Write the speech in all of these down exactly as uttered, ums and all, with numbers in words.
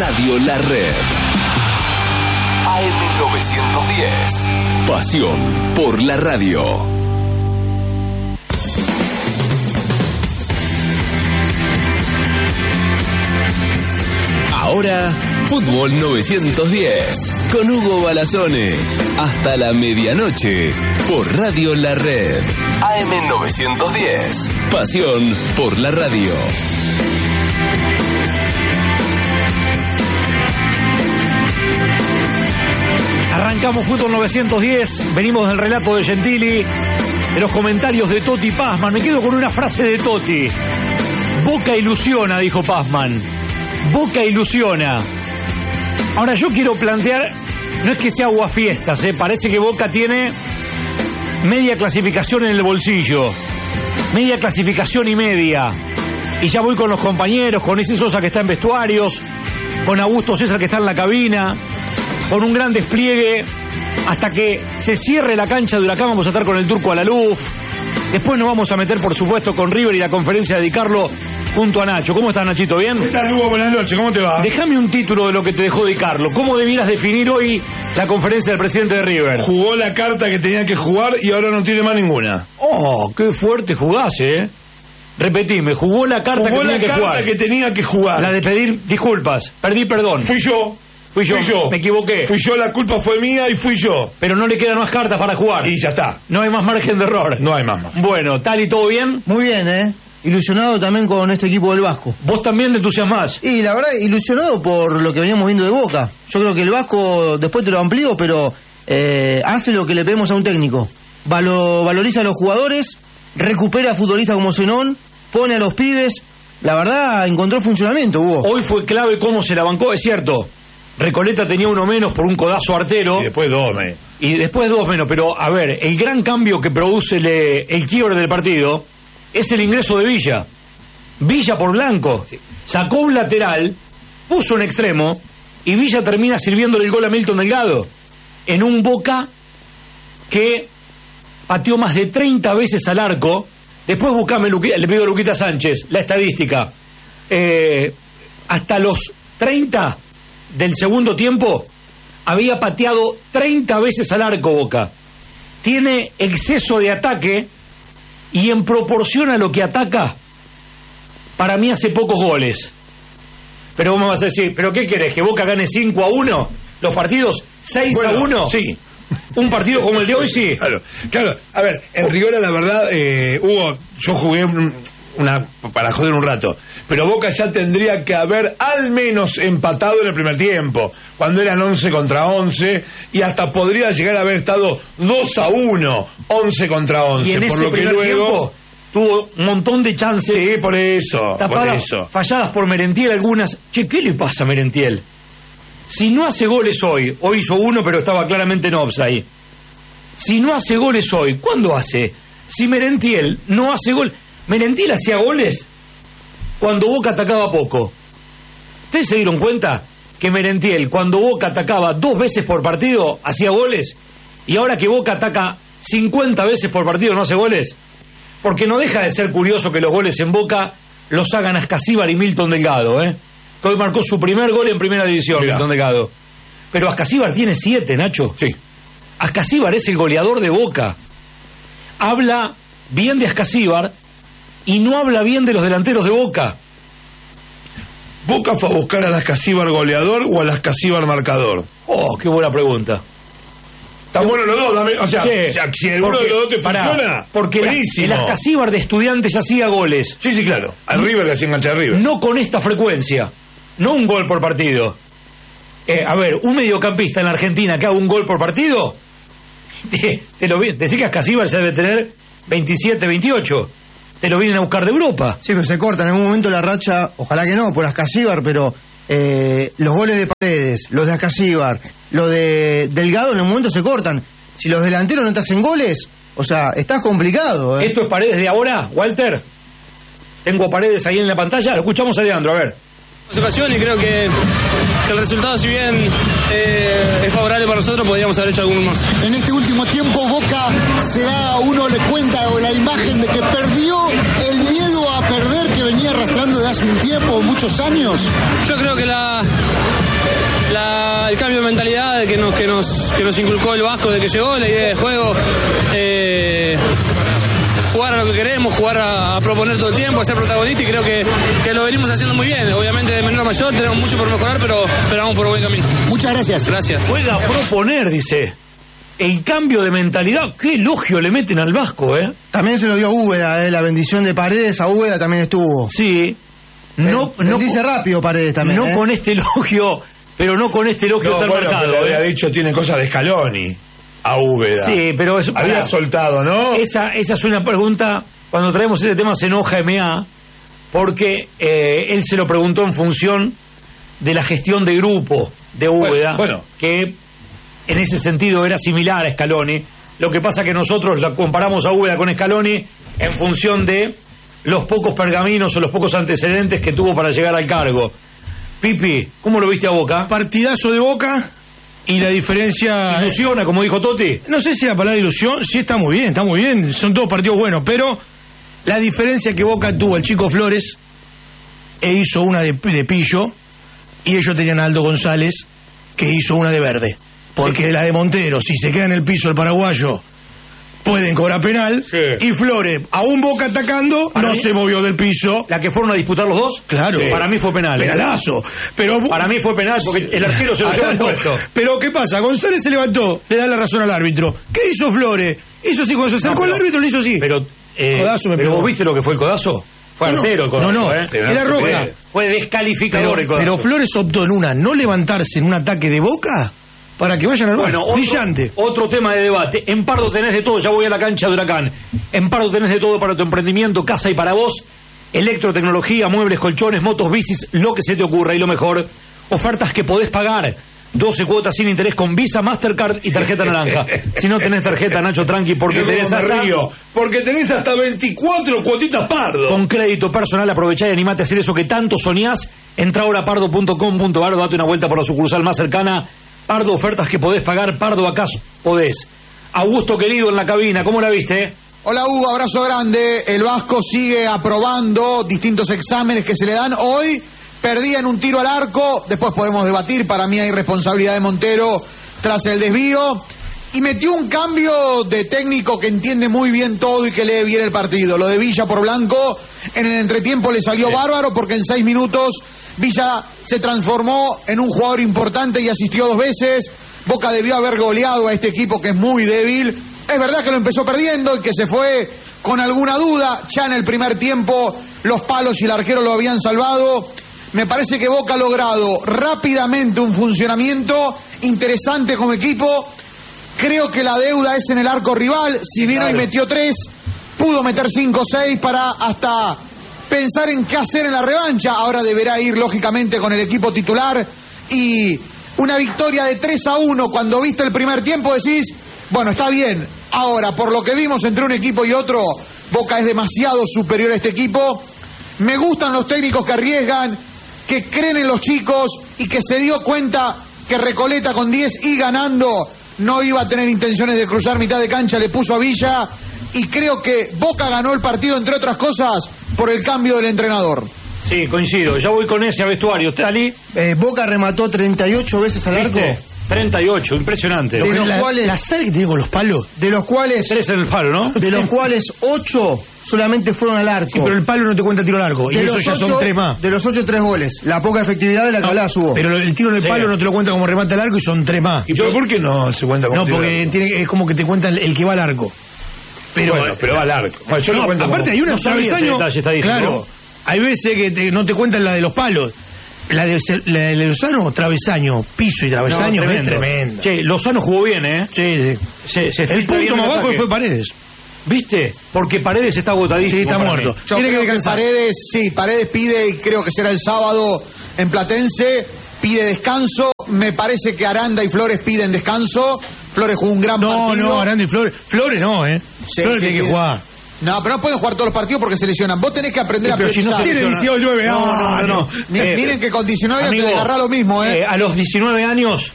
Radio La Red. A M novecientos diez. Pasión por la radio. Ahora, Fútbol novecientos diez, con Hugo Balazone, hasta la medianoche, por Radio La Red. A M novecientos diez, pasión por la radio. Arrancamos Fútbol novecientos diez, venimos del relato de Gentili, de los comentarios de Totti Pazman. Me quedo con una frase de Totti. Boca ilusiona, dijo Pazman. Boca ilusiona. Ahora yo quiero plantear, no es que sea aguafiestas, ¿eh? Parece que Boca tiene media clasificación en el bolsillo, media clasificación y media. Y ya voy con los compañeros, con ese Sosa que está en vestuarios, con Augusto César que está en la cabina, con un gran despliegue. Hasta que se cierre la cancha de Huracán vamos a estar con el Turco Alaluf. Después nos vamos a meter, por supuesto, con River y la conferencia de Di Carlo junto a Nacho. ¿Cómo estás, Nachito? ¿Bien? ¿Qué tal, Hugo? Buenas noches. ¿Cómo te va? Déjame un título de lo que te dejó Di Carlo. ¿Cómo debieras definir hoy la conferencia del presidente de River? Jugó la carta que tenía que jugar y ahora no tiene más ninguna. Oh, qué fuerte jugás, ¿eh? Repetime, jugó la carta jugó que tenía la que carta jugar. que tenía que jugar. La de pedir disculpas. Perdí perdón. Fui yo. Fui yo. Fui yo. Me equivoqué. Fui yo, la culpa fue mía y fui yo. Pero no le quedan más cartas para jugar. Y ya está. No hay más margen de error. No hay más. más. Bueno, Tali, ¿todo bien? Muy bien, ¿eh? Ilusionado también con este equipo del Vasco. ¿Vos también te entusiasmás? Y la verdad, ilusionado por lo que veníamos viendo de Boca. Yo creo que el Vasco, después te lo amplío, pero eh, hace lo que le pedimos a un técnico. Valo, valoriza a los jugadores, recupera a futbolistas como Zenón, pone a los pibes. La verdad, encontró funcionamiento, Hugo. Hoy fue clave cómo se la bancó, es cierto. Recoleta tenía uno menos por un codazo artero. Y después dos menos. Y después dos menos. Pero, a ver, el gran cambio que produce le, el quiebre del partido es el ingreso de Villa. Villa por Blanco. Sacó un lateral, puso un extremo, y Villa termina sirviéndole el gol a Milton Delgado. En un Boca que pateó más de treinta veces al arco. Después buscame, le pido a Luquita Sánchez, la estadística. Eh, hasta los treinta del segundo tiempo había pateado treinta veces al arco Boca. Tiene exceso de ataque y en proporción a lo que ataca, para mí hace pocos goles. Pero vos me vas a decir, ¿pero qué querés? ¿Que Boca gane cinco a uno? ¿Los partidos seis a uno? Sí. ¿Un partido como el de hoy? Sí. Claro, claro. A ver, en rigor a la verdad, eh, Hugo, yo jugué una para joder un rato, pero Boca ya tendría que haber al menos empatado en el primer tiempo, cuando eran once contra once, y hasta podría llegar a haber estado dos a uno, once contra once. Y en por ese lo que primer luego tiempo tuvo un montón de chances. Sí, por eso, tapadas, por eso. falladas por Merentiel algunas. Che, ¿qué le pasa a Merentiel? Si no hace goles hoy, hoy hizo uno pero estaba claramente en offside. Si no hace goles hoy, ¿cuándo hace? Si Merentiel no hace gol, Merentiel hacía goles cuando Boca atacaba poco. ¿Ustedes se dieron cuenta que Merentiel, cuando Boca atacaba dos veces por partido, hacía goles? Y ahora que Boca ataca cincuenta veces por partido, ¿no hace goles? Porque no deja de ser curioso que los goles en Boca los hagan Ascasíbar y Milton Delgado, ¿eh? Que hoy marcó su primer gol en primera división, Mirá. Milton Delgado. Pero Ascasíbar tiene siete, Nacho. Sí. Ascasíbar es el goleador de Boca. Habla bien de Ascasíbar y no habla bien de los delanteros de Boca. ¿Boca fue a buscar al Ascasíbar goleador o al Ascasíbar marcador? Oh, qué buena pregunta. Está bueno los dos, dame, o sea, sí, o sea si el uno de los dos te pará, funciona, porque buenísimo. el Ascasíbar de Estudiantes hacía goles. Sí, sí, claro. Al River le hacía enganchar a River. No con esta frecuencia, no un gol por partido. Eh, a ver, un mediocampista en la Argentina que haga un gol por partido, te, te lo decís que Ascasíbar se debe tener veintisiete, veintiocho. Te lo vienen a buscar de Europa. Sí, pero se corta en algún momento la racha, ojalá que no, por Ascasíbar, pero eh, los goles de Paredes, los de Ascasíbar, los de Delgado en el momento se cortan. Si los delanteros no te hacen goles, o sea, estás complicado, ¿eh? ¿Esto es Paredes de ahora, Walter? Tengo a Paredes ahí en la pantalla, lo escuchamos a Leandro, a ver. Ocasión y creo que, que el resultado, si bien eh, es favorable para nosotros, podríamos haber hecho algunos más. En este último tiempo Boca se da, uno le cuenta o la imagen de que perdió el miedo a perder que venía arrastrando de hace un tiempo, muchos años. Yo creo que la la, el cambio de mentalidad que nos, que, nos, que nos inculcó el Vasco desde que llegó, la idea de juego. Eh, jugar a lo que queremos, jugar a, a proponer todo el tiempo, a ser protagonista, y creo que, que lo venimos haciendo muy bien. Obviamente de menor a mayor tenemos mucho por mejorar, pero, pero vamos por buen camino. Muchas gracias. Gracias. Juega a proponer, dice. El cambio de mentalidad, qué elogio le meten al Vasco, ¿eh? También se lo dio Úbeda, ¿eh? La bendición de Paredes a Úbeda también estuvo. Sí. No, Ben- no bendice rápido Paredes también. No ¿eh? con este elogio, pero no con este elogio No, tan bueno, marcado. pero le ¿eh? había dicho, tiene cosas de Scaloni a Úbeda. Sí, pero eso. Había pará. soltado, ¿no? Esa, esa es una pregunta. Cuando traemos ese tema se enoja M A, porque eh, él se lo preguntó en función de la gestión de grupo de Úbeda, Bueno, bueno. que en ese sentido era similar a Scaloni. Lo que pasa que nosotros la comparamos a Úbeda con Scaloni en función de los pocos pergaminos o los pocos antecedentes que tuvo para llegar al cargo. Pipi, ¿cómo lo viste a Boca? Partidazo de Boca y la diferencia... ¿Ilusiona, como dijo Totti? No sé si la palabra ilusión, sí está muy bien, está muy bien, son todos partidos buenos, pero la diferencia que Boca tuvo el Chico Flores e hizo una de, de pillo, y ellos tenían a Aldo González que hizo una de verde. Porque sí. La de Montero, si se queda en el piso el paraguayo, pueden cobrar penal. Sí. Y Flores, aún Boca atacando, Para no mí, se movió del piso. ¿La que fueron a disputar los dos? Claro. Sí. Para mí fue penal. Penalazo. Pero, Para mí fue penal porque el arquero se lo llevó puesto. Pero ¿qué pasa? González se levantó, le da la razón al árbitro. ¿Qué hizo Flores? Hizo así, cuando se acercó No, pero, al árbitro le hizo así. Pero, eh, codazo me pero pegó. ¿vos viste lo que fue el codazo? Fue No, artero el codazo. no, no, ¿eh? era roja. Fue, fue descalificador Pero, el codazo. pero Flores optó en una, no levantarse en un ataque de Boca para que vayan al bar. Bueno, otro, brillante. Otro tema de debate. En Pardo tenés de todo, ya voy a la cancha de Huracán. En Pardo tenés de todo para tu emprendimiento, casa y para vos. Electrotecnología, muebles, colchones, motos, bicis, lo que se te ocurra. Y lo mejor, ofertas que podés pagar. doce cuotas sin interés con Visa, Mastercard y tarjeta naranja. Si no tenés tarjeta, Nacho, tranqui, porque Luego tenés me hasta... río, porque tenés hasta veinticuatro cuotitas Pardo. Con crédito personal, aprovechá y animate a hacer eso que tanto soñás. Entra ahora a pardo punto com punto ar, date una vuelta por la sucursal más cercana. Pardo, ofertas que podés pagar. Pardo, acá podés. Augusto, querido, en la cabina, ¿cómo la viste? Hola Hugo, abrazo grande. El Vasco sigue aprobando distintos exámenes que se le dan. Hoy perdía en un tiro al arco, después podemos debatir, para mí hay responsabilidad de Montero tras el desvío. Y metió un cambio de técnico que entiende muy bien todo y que lee bien el partido. Lo de Villa por Blanco, en el entretiempo le salió sí. bárbaro, porque en seis minutos Villa se transformó en un jugador importante y asistió dos veces. Boca debió haber goleado a este equipo que es muy débil. Es verdad que lo empezó perdiendo y que se fue con alguna duda. Ya en el primer tiempo los palos y el arquero lo habían salvado. Me parece que Boca ha logrado rápidamente un funcionamiento interesante como equipo. Creo que la deuda es en el arco rival. Si bien hoy metió tres, pudo meter cinco o seis para hasta pensar en qué hacer en la revancha. Ahora deberá ir lógicamente con el equipo titular. Y una victoria de tres a uno cuando viste el primer tiempo decís, bueno, está bien. Ahora, por lo que vimos entre un equipo y otro, Boca es demasiado superior a este equipo. Me gustan los técnicos que arriesgan, que creen en los chicos y que se dio cuenta que Recoleta con diez y ganando no iba a tener intenciones de cruzar mitad de cancha, le puso a Villa, y creo que Boca ganó el partido, entre otras cosas, por el cambio del entrenador. Sí, coincido. Ya voy con ese a vestuario. ¿Usted, Ali? Eh, Boca remató treinta y ocho veces al arco. ¿Viste? treinta y ocho, impresionante. De los la, cuales, la sal que tiene con los palos. De los cuales... Tres en el palo, ¿no? De los cuales ocho solamente fueron al arco. Sí, pero el palo no te cuenta tiro al arco. De y eso ya ocho, son tres más. De los ocho, tres goles. La poca efectividad de la que no, hablabas hubo. Pero el tiro en el sí. palo no te lo cuenta como remate al arco y son tres más. ¿Y pero por qué no se cuenta como No, tiro al porque arco? tiene, es como que te cuentan el, el que va al arco. Pero, bueno, pero va al arco. Bueno, yo no, lo cuento aparte como... hay una No sabía ese travesaño. detalle estadístico. Claro. Hay veces que te, no te cuentan la de los palos. La de, la de Lozano, travesaño, piso y travesaño, No, es tremenda. Che, Lozano jugó bien, ¿eh? Sí, sí. Se, se El filtra bien punto más el bajo ataque. fue Paredes. ¿Viste? Porque Paredes está agotadísimo. Sí, está para muerto. mí. Yo Tiene que creo que descansar. Paredes, sí, Paredes pide, y creo que será el sábado en Platense, pide descanso. Me parece que Aranda y Flores piden descanso. Flores jugó un gran No, partido. no, Aranda y Flores. Flores no, ¿eh? Sí, Flores sí, tiene que pide. jugar. No, pero no pueden jugar todos los partidos porque se lesionan. Vos tenés que aprender Sí, a pero si no priorizar. se Tiene lesiona. dieciocho No, no, no, no. Miren, Eh, miren que con diecinueve años amigo, te agarrá lo mismo, ¿eh? eh, A los diecinueve años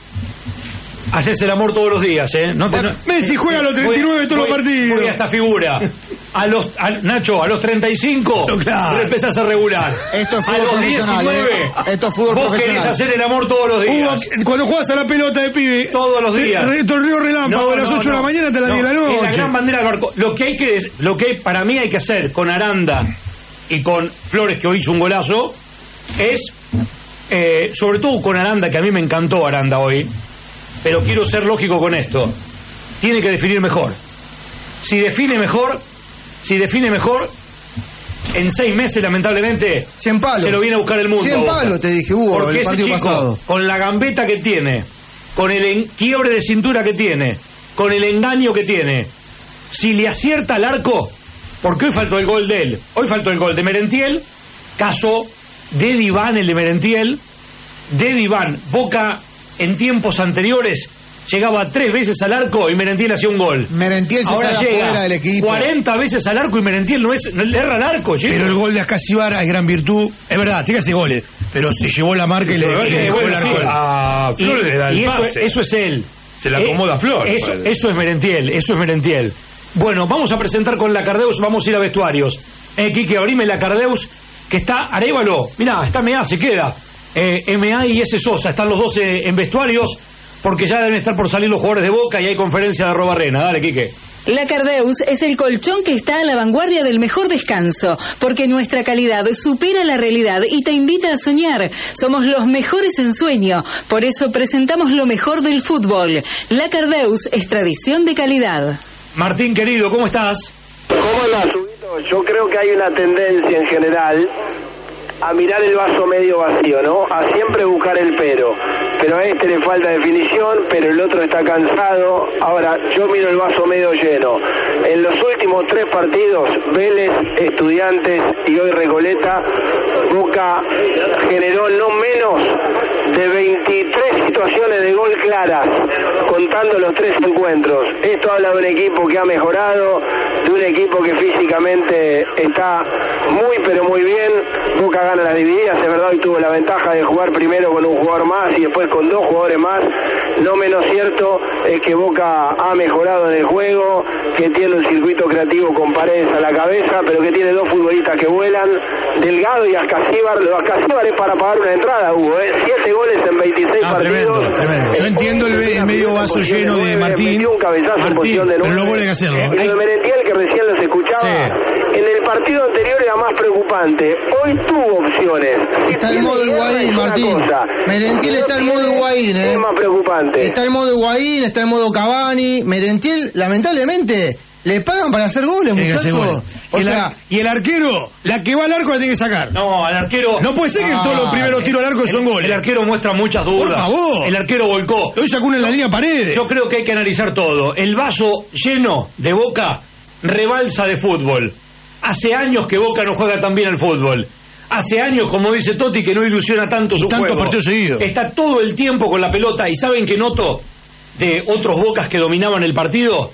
haces el amor todos los días, ¿eh? No te, Bueno, no- Messi juega a los treinta y nueve voy- todos los voy- partidos. Voy a esta figura. A los, a, Nacho, a los treinta y cinco no, claro. empezás a regular. Esto es fútbol a los profesional, diecinueve, ¿eh? Esto es fútbol vos profesional. querés hacer el amor todos los días. Hugo, cuando juegas a la pelota de pibe, todos los días. Re, torneo relámpago, No, a las no, ocho de la no. mañana hasta las No, diez de la es noche. la gran bandera del barco. Lo que hay que, des- lo que hay- para mí hay que hacer con Aranda y con Flores, que hoy hizo un golazo, es, eh, sobre todo con Aranda, que a mí me encantó Aranda hoy, pero quiero ser lógico con esto. Tiene que definir mejor. Si define mejor, si define mejor, en seis meses, lamentablemente, cien palos. se lo viene a buscar el mundo. cien a Boca. palos, te dije, Hugo, Porque el ese partido chico, pasado. con la gambeta que tiene, con el en- quiebre de cintura que tiene, con el engaño que tiene, si le acierta al arco, porque hoy faltó el gol de él, hoy faltó el gol de Merentiel, caso de Diván, el de Merentiel, de Diván, Boca en tiempos anteriores llegaba tres veces al arco y Merentiel hacía un gol. Merentiel se Ahora sale llega afuera del equipo. cuarenta veces al arco y Merentiel no, es, no le erra al arco, chico. Pero el gol de Ascasibara es gran virtud. Es verdad, tiene que hacer goles. Pero se llevó la marca y le, Pero y es le que, dejó bueno, el sí. arco. A Y, Flores le da el y eso, pase. eso es él. Se le acomoda a Flores, Eso, padre. eso es Merentiel, eso es Merentiel. Bueno, vamos a presentar con la Cardeus, vamos a ir a vestuarios. Eh, Quique, abrime la Cardeus, que está Arévalo. Mirá, está M A, se queda. Eh, M A y S. Sosa, están los dos eh, en vestuarios, porque ya deben estar por salir los jugadores de Boca y hay conferencia de Arrobarrena. Dale, Quique. La Cardeus es el colchón que está a la vanguardia del mejor descanso, porque nuestra calidad supera la realidad y te invita a soñar. Somos los mejores en sueño, por eso presentamos lo mejor del fútbol. La Cardeus es tradición de calidad. Martín, querido, ¿cómo estás? ¿Cómo andás, Huguito? Yo creo que hay una tendencia en general a mirar el vaso medio vacío, ¿no? A siempre buscar el pero. Pero a este le falta definición, pero el otro está cansado. Ahora, yo miro el vaso medio lleno. En los últimos tres partidos, Vélez, Estudiantes y hoy Recoleta, Boca generó no menos de veintitrés situaciones de gol claras, contando los tres encuentros. Esto habla de un equipo que ha mejorado, de un equipo que físicamente está muy pero muy bien. Boca gana las divididas, es verdad, hoy tuvo la ventaja de jugar primero con un jugador más y después con dos jugadores más. No menos cierto es que Boca ha mejorado en el juego, que tiene un circuito creativo con Paredes a la cabeza, pero que tiene dos futbolistas que vuelan, Delgado y Ascasíbar. Lo de Ascasíbar es para pagar una entrada, Hugo, ¿eh? Siete goles en veintiséis Ah, partidos. tremendo, tremendo. Yo entiendo el, el medio vaso lleno de Martín, Metió un cabezazo en Martín, posición de pero nueve. luego hay que hacerlo. Y lo de Merentiel, que recién los escuchaba, Sí. en el partido anterior era más preocupante. Hoy tuvo opciones. Está el Tiene modo guerra, Higuaín, es una Martín. cosa. Merentiel No está en tiene, modo Higuaín, ¿eh? Es más preocupante. Está en modo Higuaín, está en modo Cavani. Merentiel, lamentablemente, le pagan para hacer goles, Tiene que hacer muchachos. goles. O y, sea, la- y el arquero, la que va al arco la tiene que sacar. No, al arquero... No puede ser que Ah, todos los primeros tiros al arco son el, goles. el arquero muestra muchas dudas. Por favor. El arquero volcó. Hoy sacó uno en la línea Paredes. Yo creo que hay que analizar todo. El vaso lleno de Boca rebalsa de fútbol. Hace años que Boca no juega tan bien al fútbol. Hace años, como dice Totti, que no ilusiona tanto su Tantos juego. partidos seguidos. Está todo el tiempo con la pelota. ¿Y saben qué noto de otros Bocas que dominaban el partido?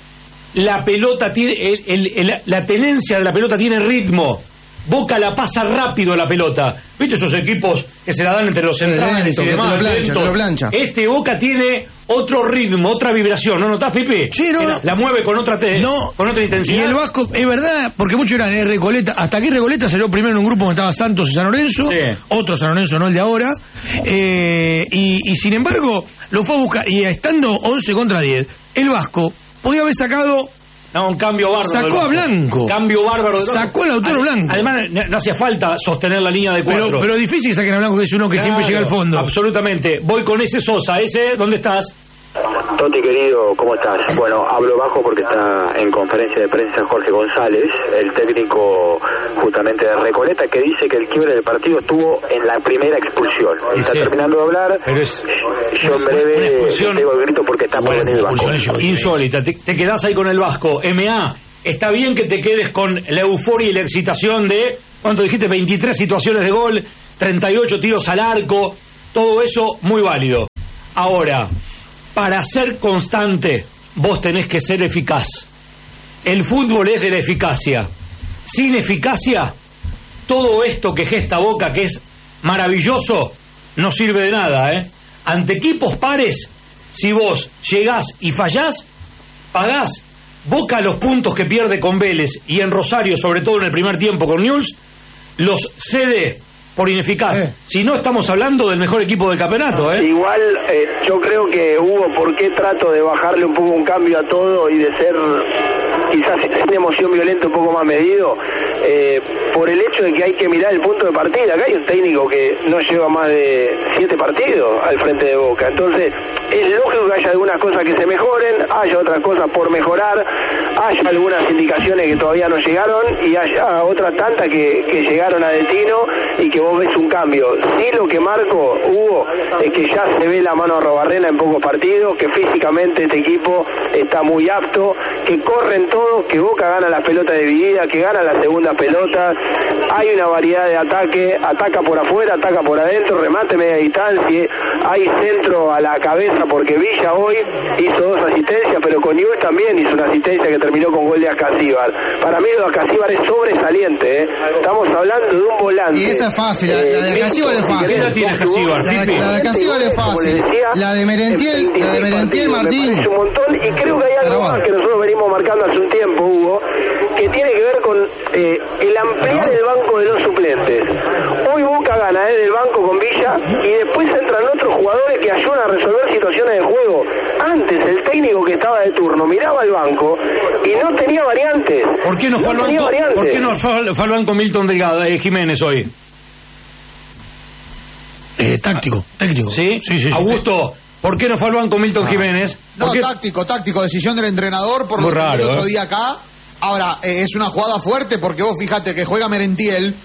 La pelota tiene... el- el- el- la tenencia de la pelota tiene ritmo. Boca la pasa rápido la pelota. ¿Viste esos equipos que se la dan entre los centrales lento, y que te demás? lo plancha, Lento. te lo plancha. Este Boca tiene otro ritmo, otra vibración. ¿No notás, Pipi? Sí, no, Que la, no. la mueve con otra, te- No. con otra Y intensidad. el Vasco, es verdad, porque muchos eran eh, Recoleta. Hasta aquí Recoleta salió primero en un grupo donde estaba Santos y San Lorenzo. Sí. Otro San Lorenzo, no el de ahora. Eh, y, y sin embargo, lo fue a buscar. Y estando once contra diez, el Vasco podía haber sacado. No, un cambio bárbaro. Sacó del Vasco. a Blanco. Cambio bárbaro. del Vasco. Sacó al Lautaro Ad- Blanco. Además, no, no hacía falta sostener la línea de cuatro. Pero, pero difícil que saquen a Blanco, que es uno que siempre Claro, llega al fondo. Absolutamente. Voy con ese Sosa. Ese, ¿dónde estás? Toti querido, ¿cómo estás? Bueno, hablo bajo porque está en conferencia de prensa Jorge González, el técnico justamente de Recoleta, que dice que el quiebre del partido estuvo en la primera expulsión. Está Sí. terminando de hablar. Pero es- Yo en es una breve expulsión- te digo el grito porque está por Bueno, venir el Vasco. expulsión insólita. Te, te quedás ahí con el Vasco. M A, está bien que te quedes con la euforia y la excitación de, ¿cuánto dijiste? veintitrés situaciones de gol, treinta y ocho tiros al arco, todo eso muy válido. Ahora, para ser constante, vos tenés que ser eficaz. El fútbol es de la eficacia. Sin eficacia, todo esto que gesta Boca, que es maravilloso, no sirve de nada, ¿eh? Ante equipos pares, si vos llegás y fallás, pagás Boca los puntos que pierde con Vélez y en Rosario, sobre todo en el primer tiempo con Newell's, los cede por ineficaz. Eh. Si no, estamos hablando del mejor equipo del campeonato, ¿eh? Igual, eh, yo creo que Hugo, ¿por qué trato de bajarle un poco un cambio a todo y de ser quizás sin emoción violenta un poco más medido? Eh, por el hecho de que hay que mirar el punto de partida. Acá hay un técnico que no lleva más de siete partidos al frente de Boca. Entonces, es lógico que haya algunas cosas que se mejoren, haya otras cosas por mejorar, haya algunas indicaciones que todavía no llegaron y haya otras tantas que, que llegaron a destino y que vos ves un cambio. Sí, lo que marco, Hugo, es que ya se ve la mano a Robarrena en pocos partidos, que físicamente este equipo está muy apto, que corren todos, que Boca gana las pelotas divididas, que gana las segundas pelotas, hay una variedad de ataque, ataca por afuera, ataca por adentro, remate media distancia, hay centro a la cabeza porque Villa hoy hizo dos asistencias, pero con Newell's también hizo una asistencia que terminó con gol de Ascasíbar. Para mí lo de Ascasíbar es sobresaliente, ¿eh? Estamos hablando de un volante. Y esa es fácil, la, la de Ascasíbar es fácil. ¿Qué edad tiene Ascasíbar? La, la de Ascasíbar es fácil. La de Merentiel, la de Merentiel, Martín. Me parece un montón y creo que hay algo más que nosotros venimos marcando hace un tiempo, Hugo, que tiene que ver con eh, el ampliar el banco de los suplentes. Hoy Boca gana eh, del banco con Villa y después entran otros jugadores que ayudan a resolver situaciones de juego. Antes el técnico que estaba de turno miraba el banco y no tenía variantes. ¿Por qué no, no fue al banco, ¿por qué no fue al banco Milton Delgado, eh, Jiménez hoy? Eh, táctico, técnico. ¿Sí? Sí, sí, sí. Augusto, ¿por qué no fue al banco Milton ah. Jiménez? No, táctico, táctico, decisión del entrenador por Muy lo que raro, el otro ¿eh? día acá. Ahora, eh, es una jugada fuerte porque vos fíjate que juega Merentiel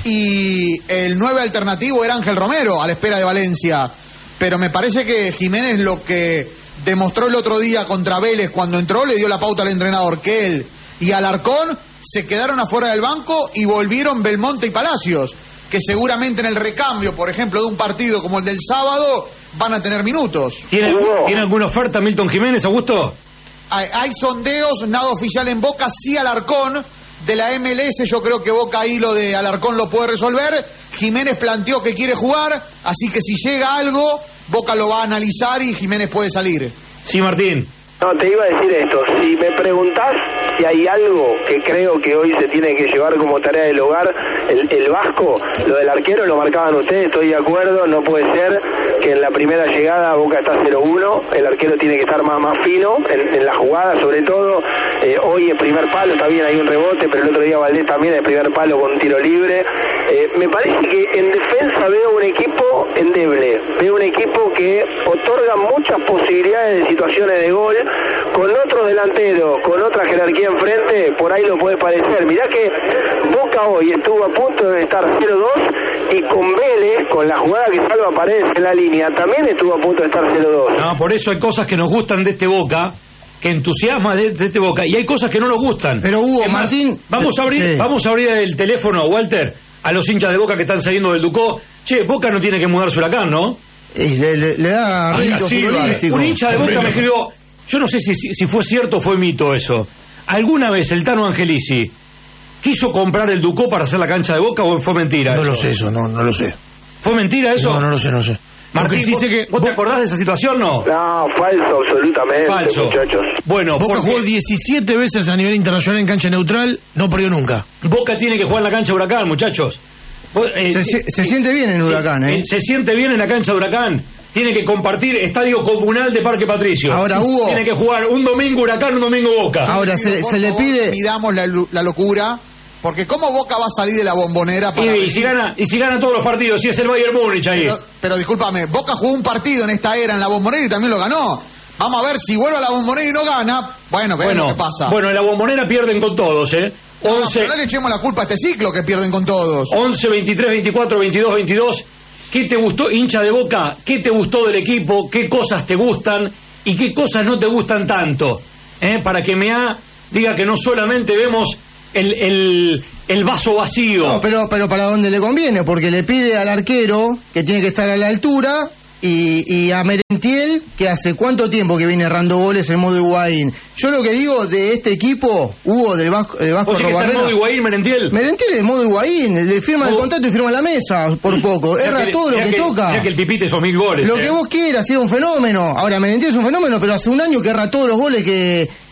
y el nueve alternativo era Ángel Romero a la espera de Valencia. Pero me parece que Jiménez lo que demostró el otro día contra Vélez cuando entró le dio la pauta al entrenador, que él y Alarcón se quedaron afuera del banco y volvieron Belmonte y Palacios, que seguramente en el recambio, por ejemplo, de un partido como el del sábado, van a tener minutos. ¿Tiene, ¿tiene alguna oferta Milton Jiménez, Augusto? Hay, hay sondeos, nada oficial en Boca, sí Alarcón, de la M L S, yo creo que Boca ahí lo de Alarcón lo puede resolver. Jiménez planteó que quiere jugar, así que si llega algo, Boca lo va a analizar y Jiménez puede salir. Sí, Martín. No, te iba a decir esto, si me preguntás si hay algo que creo que hoy se tiene que llevar como tarea del hogar, el, el Vasco, lo del arquero lo marcaban ustedes, estoy de acuerdo, no puede ser que en la primera llegada Boca está cero uno, el arquero tiene que estar más, más fino en, en la jugada, sobre todo, eh, hoy el primer palo, está bien, hay un rebote, pero el otro día Valdés también el primer palo con tiro libre, eh, me parece que en defensa veo un equipo endeble, veo un equipo que otorga muchas posibilidades de situaciones de gol, con otro delantero, con otra jerarquía enfrente, por ahí lo puede parecer. Mirá que Boca hoy estuvo a punto de estar cero dos y con Vélez, con la jugada que salva Paredes en la línea, también estuvo a punto de estar cero dos. No, por eso hay cosas que nos gustan de este Boca, que entusiasma de, de este Boca, y hay cosas que no nos gustan. Pero Hugo, Martín... Vamos a abrir sí. vamos a abrir el teléfono, Walter, a los hinchas de Boca que están saliendo del Ducó. Che, Boca no tiene que mudar su huracán, ¿no? Eh, le, le, le da rédito futbolístico. Un hincha de Boca me escribió... Yo no sé si, si fue cierto o fue mito eso. ¿Alguna vez el Tano Angelici quiso comprar el Ducó para hacer la cancha de Boca o fue mentira? No eso? lo sé eso, no, no lo sé. ¿Fue mentira eso? No, no lo sé, no sé. Martín, sí sé que ¿vos te acordás de esa situación, no? No, falso, absolutamente, falso. Muchachos. Bueno, Boca porque... jugó diecisiete veces a nivel internacional en cancha neutral, no perdió nunca. Boca tiene que jugar en la cancha de Huracán, muchachos. Eh, se, se, se siente bien en Huracán, se, ¿eh? Se siente bien en la cancha de Huracán. Tiene que compartir estadio comunal de Parque Patricio. Ahora, Hugo... Tiene que jugar un domingo Huracán, un domingo Boca. Ahora, se, se le pide... Midamos la, la locura, porque ¿cómo Boca va a salir de la Bombonera para... Y, y, si gana, y si gana todos los partidos, si es el Bayern Múnich ahí. Pero, pero discúlpame, Boca jugó un partido en esta era en la Bombonera y también lo ganó. Vamos a ver, si vuelve a la Bombonera y no gana, bueno, veamos bueno, qué pasa. Bueno, en la Bombonera pierden con todos, ¿eh? once... No, pero no le echemos la culpa a este ciclo que pierden con todos. once, veintitrés, veinticuatro, veintidós, veintidós... ¿Qué te gustó, hincha de Boca? ¿Qué te gustó del equipo? ¿Qué cosas te gustan? ¿Y qué cosas no te gustan tanto? ¿Eh? Para que me ha, diga que no solamente vemos el, el, el vaso vacío. No, pero, pero para donde le conviene, porque le pide al arquero que tiene que estar a la altura y, y a Merentiel, que hace cuánto tiempo que viene errando goles en modo Higuaín. Yo lo que digo de este equipo, Hugo, del Vasco, del Vasco Robarrena... ¿Está en modo Higuaín, Merentiel? Merentiel es modo Higuaín, le firma oh. el contrato y firma la mesa, por poco. Erra que, todo lo que, que toca. Mira que el Pipite son mil goles. Lo eh. que vos quieras, era un fenómeno. Ahora, Merentiel es un fenómeno, pero hace un año que erra todos los goles que,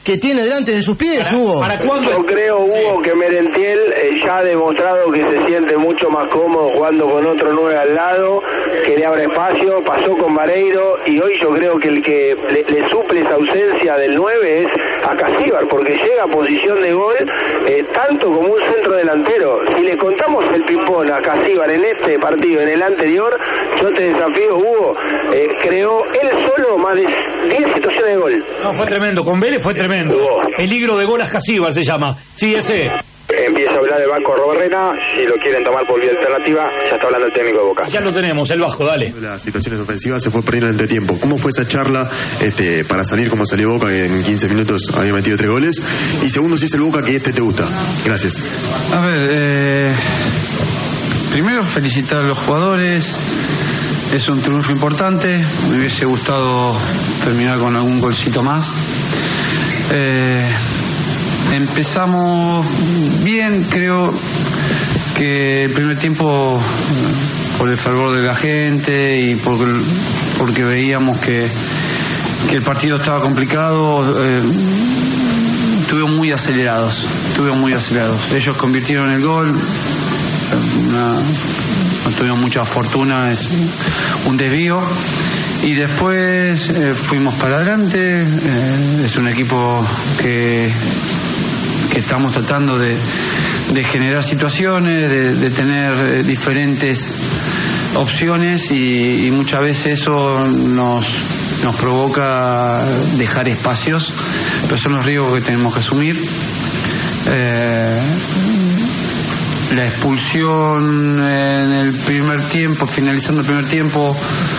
que tiene delante de sus pies, ¿Para, Hugo. ¿para cuándo? Yo creo, Hugo, sí, que Merentiel eh, ya ha demostrado que se siente mucho más cómodo jugando con otro nueve al lado, que le abre espacio, pasó con Vareiro, y hoy yo creo que el que le, le suple esa ausencia del nueve es a Casíbar, porque llega a posición de gol eh, tanto como un centro delantero. Si le contamos el ping-pong a Casíbar en este partido, en el anterior, yo te desafío, Hugo, eh, creó él solo más de diez situaciones de gol. No, fue tremendo, con Vélez fue tremendo. Peligro de gol a Casíbar se llama. Sí, ese. Empieza a hablar el Vasco Robarrena, si lo quieren tomar por vía alternativa, ya está hablando el técnico de Boca. Ya lo tenemos, el Vasco, dale. Las situaciones ofensivas se fue perdiendo en el entretiempo. ¿Cómo fue esa charla este, para salir como salió Boca, que en quince minutos había metido tres goles? Y segundo, si es el Boca que este te gusta. Gracias. A ver, eh, primero felicitar a los jugadores. Es un triunfo importante. Me hubiese gustado terminar con algún golcito más. Eh, empezamos bien, creo que el primer tiempo, por el fervor de la gente y porque, porque veíamos que, que el partido estaba complicado, eh, estuvimos muy acelerados, estuvimos muy acelerados. Ellos convirtieron el gol, una, no tuvimos mucha fortuna, es un desvío. Y después eh, fuimos para adelante, eh, es un equipo que, que estamos tratando de, de generar situaciones, de, de tener eh, diferentes opciones y, y muchas veces eso nos, nos provoca dejar espacios, pero son los riesgos que tenemos que asumir. Eh, la expulsión en el primer tiempo, finalizando el primer tiempo,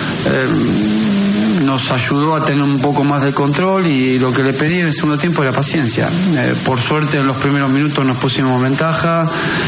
Eh, nos ayudó a tener un poco más de control y lo que le pedí en el segundo tiempo era paciencia. Eh, por suerte en los primeros minutos nos pusimos ventaja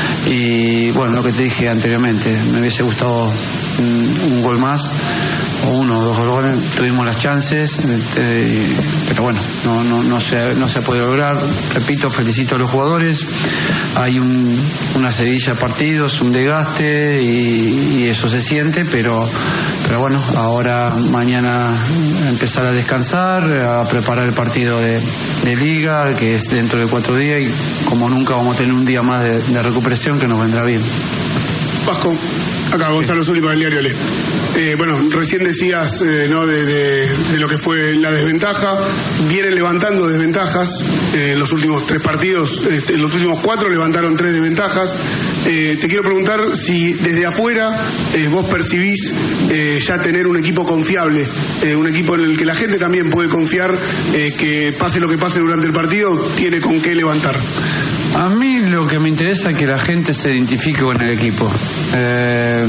y bueno, lo que te dije anteriormente, me hubiese gustado un, un gol más o uno o dos goles, tuvimos las chances, eh, pero bueno, no, no, no, se, no se puede lograr. Repito, felicito a los jugadores, hay un, una seguidilla de partidos, un desgaste y, y eso se siente, pero pero bueno, ahora mañana empezar a descansar, a preparar el partido de, de Liga, que es dentro de cuatro días, y como nunca vamos a tener un día más de, de recuperación que nos vendrá bien. Vasco, acá Gonzalo Zuli para el diario Le. Eh, bueno, recién decías eh, ¿no? de, de, de lo que fue la desventaja. Vienen levantando desventajas eh, en los últimos tres partidos, eh, en los últimos cuatro levantaron tres desventajas. Eh, te quiero preguntar si desde afuera eh, vos percibís eh, ya tener un equipo confiable, eh, un equipo en el que la gente también puede confiar, eh, que pase lo que pase durante el partido, tiene con qué levantar. A mí lo que me interesa es que la gente se identifique con el equipo. Eh,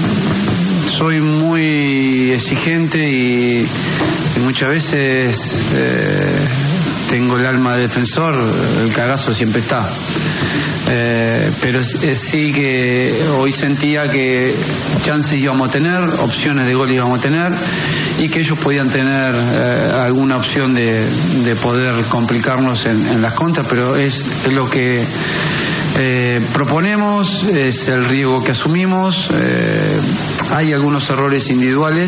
soy muy exigente y, y muchas veces eh, tengo el alma de defensor, el cagazo siempre está. Eh, pero eh, sí que hoy sentía que chances íbamos a tener, opciones de gol íbamos a tener y que ellos podían tener eh, alguna opción de, de poder complicarnos en, en las contras, pero es, es lo que eh, proponemos, es el riesgo que asumimos. Eh, hay algunos errores individuales,